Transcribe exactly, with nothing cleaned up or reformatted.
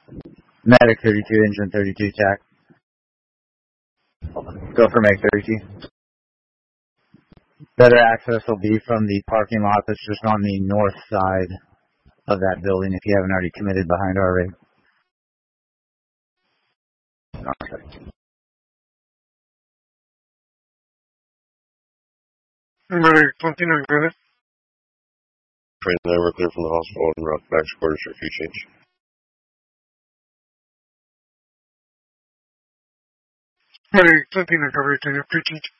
Medic thirty-two, engine thirty-two, tack. Go for Meg thirty-two. Better access will be from the parking lot that's just on the north side of that building if you haven't already committed behind our rig. Okay. Medic twenty-nine, go ahead. Train nine, we're clear from the hospital and route back to quarters for key change. Medic twenty-nine, cover your key change.